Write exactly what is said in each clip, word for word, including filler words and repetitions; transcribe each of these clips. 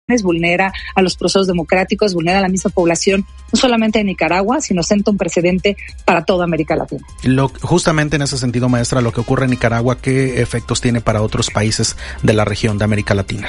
vulnera a los procesos democráticos, vulnera a la misma población, no solamente de Nicaragua, sino senta un precedente para toda América Latina. Lo, justamente en ese sentido, maestra, lo que ocurre en Nicaragua, ¿qué efectos tiene para otros países de la región de América Latina?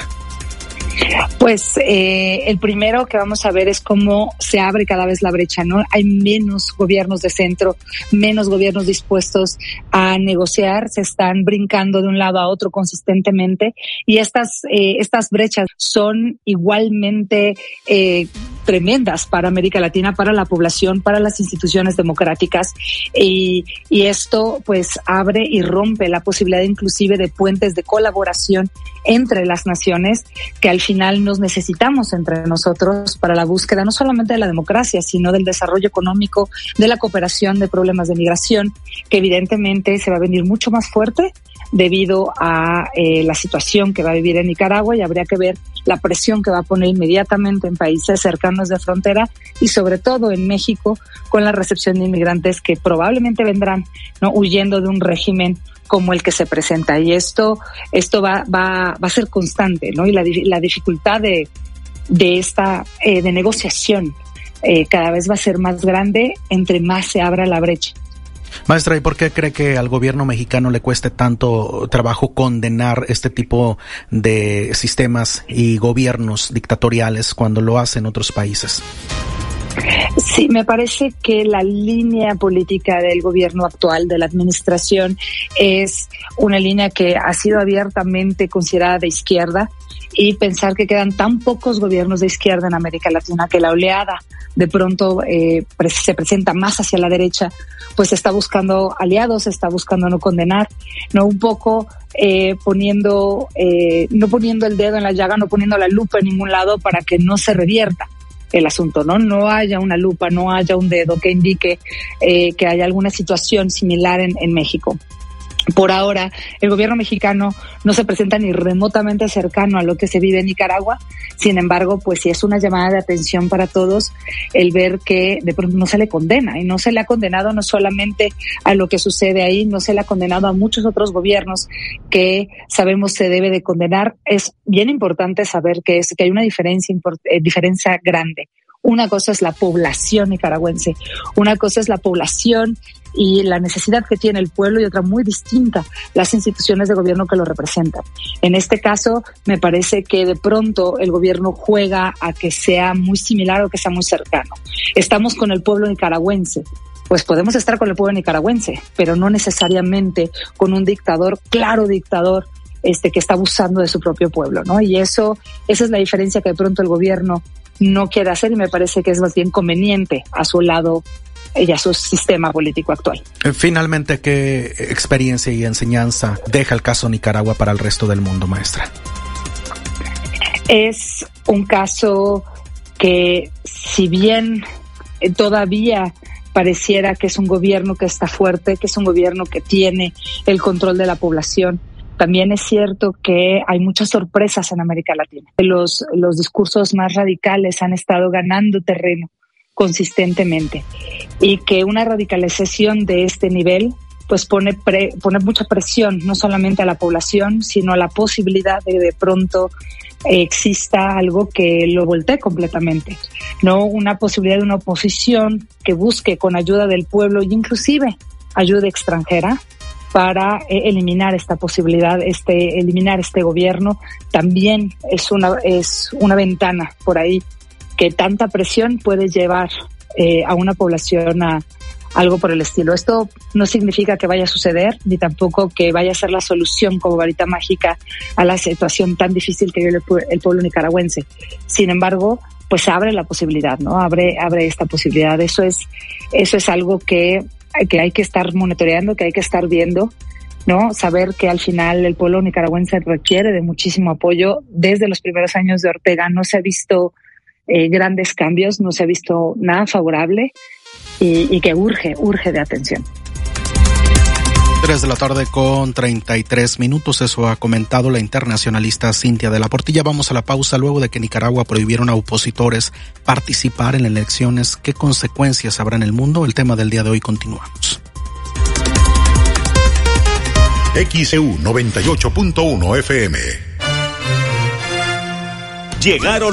Pues eh, el primero que vamos a ver es cómo se abre cada vez la brecha, ¿no? Hay menos gobiernos de centro, menos gobiernos dispuestos a negociar, se están brincando de un lado a otro consistentemente, y estas eh, estas brechas son igualmente eh, tremendas para América Latina, para la población, para las instituciones democráticas, y, y esto pues abre y rompe la posibilidad inclusive de puentes de colaboración entre las naciones, que al final nos necesitamos entre nosotros para la búsqueda no solamente de la democracia, sino del desarrollo económico, de la cooperación, de problemas de migración, que evidentemente se va a venir mucho más fuerte debido a eh, la situación que va a vivir en Nicaragua, y habría que ver la presión que va a poner inmediatamente en países cercanos de frontera y sobre todo en México, con la recepción de inmigrantes que probablemente vendrán, ¿no?, huyendo de un régimen como el que se presenta, y esto esto va va va a ser constante, ¿no? Y la la dificultad de de esta eh, de negociación eh, cada vez va a ser más grande entre más se abra la brecha. Maestra, ¿y por qué cree que al gobierno mexicano le cueste tanto trabajo condenar este tipo de sistemas y gobiernos dictatoriales cuando lo hacen otros países? Sí, me parece que la línea política del gobierno actual, de la administración, es una línea que ha sido abiertamente considerada de izquierda, y pensar que quedan tan pocos gobiernos de izquierda en América Latina que la oleada de pronto eh, se presenta más hacia la derecha, pues está buscando aliados, está buscando no condenar, no un poco eh, poniendo, eh, no poniendo el dedo en la llaga, no poniendo la lupa en ningún lado para que no se revierta el asunto, ¿no? No haya una lupa, no haya un dedo que indique eh, que haya alguna situación similar en, en México. Por ahora, el gobierno mexicano no se presenta ni remotamente cercano a lo que se vive en Nicaragua. Sin embargo, pues sí es una llamada de atención para todos el ver que de pronto no se le condena, y no se le ha condenado no solamente a lo que sucede ahí, no se le ha condenado a muchos otros gobiernos que sabemos se debe de condenar. Es bien importante saber que es que hay una diferencia eh, diferencia grande. Una cosa es la población nicaragüense, una cosa es la población y la necesidad que tiene el pueblo, y otra muy distinta, las instituciones de gobierno que lo representan. En este caso, me parece que de pronto el gobierno juega a que sea muy similar o que sea muy cercano. Estamos con el pueblo nicaragüense. Pues podemos estar con el pueblo nicaragüense, pero no necesariamente con un dictador, claro dictador, este que está abusando de su propio pueblo, ¿no? Y eso, esa es la diferencia que de pronto el gobierno no quiere hacer, y me parece que es más bien conveniente a su lado y a su sistema político actual. Finalmente, ¿qué experiencia y enseñanza deja el caso Nicaragua para el resto del mundo, maestra? Es un caso que, si bien todavía pareciera que es un gobierno que está fuerte, que es un gobierno que tiene el control de la población, también es cierto que hay muchas sorpresas en América Latina. Los, los discursos más radicales han estado ganando terreno consistentemente, y que una radicalización de este nivel pues pone pre, pone mucha presión no solamente a la población, sino a la posibilidad de de pronto eh, exista algo que lo voltee completamente, no una posibilidad de una oposición que busque con ayuda del pueblo e inclusive ayuda extranjera para eh, eliminar esta posibilidad, este eliminar este gobierno. También es una es una ventana por ahí que tanta presión puede llevar eh, a una población a algo por el estilo. Esto no significa que vaya a suceder, ni tampoco que vaya a ser la solución como varita mágica a la situación tan difícil que vive el, el pueblo nicaragüense. Sin embargo, pues abre la posibilidad, ¿no? Abre, abre esta posibilidad. Eso es, eso es algo que, que hay que estar monitoreando, que hay que estar viendo, ¿no? Saber que al final el pueblo nicaragüense requiere de muchísimo apoyo. Desde los primeros años de Ortega no se ha visto Eh, grandes cambios, no se ha visto nada favorable, y, y que urge, urge de atención. tres de la tarde con treinta y tres minutos, eso ha comentado la internacionalista Cintia de la Portilla. Vamos a la pausa. Luego de que Nicaragua prohibieron a opositores participar en elecciones, ¿qué consecuencias habrá en el mundo? El tema del día de hoy, continuamos. X E U noventa y ocho punto uno F M. Llegaron